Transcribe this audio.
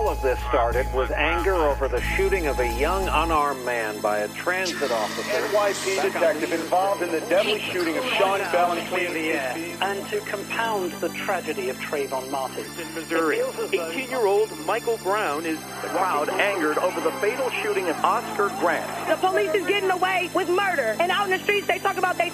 All of this started with anger over the shooting of a young unarmed man by a transit officer. NYPD detective involved in the deadly shooting of Sean Bell in Queens. And to compound the tragedy of Trayvon Martin. In Missouri, 18-year-old Michael Brown is the crowd angered over the fatal shooting of Oscar Grant. The police is getting away with murder. And out in the streets, they talk about they